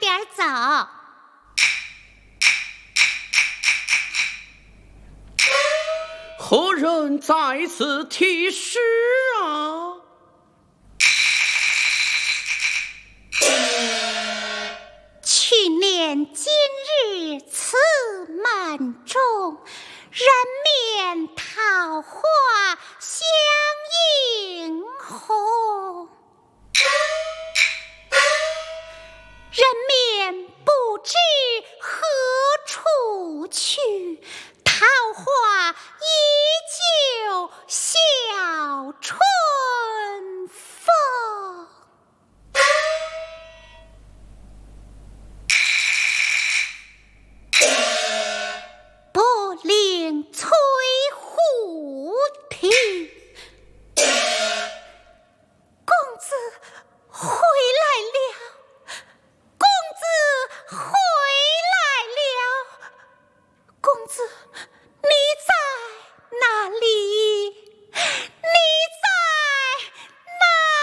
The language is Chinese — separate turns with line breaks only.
边走。
何人在此提示啊？
去年今日此门中，人面桃花相映红。人面不知何处去，桃花依旧笑春风。柏林翠户亭，公子回来了，公子回来了，公子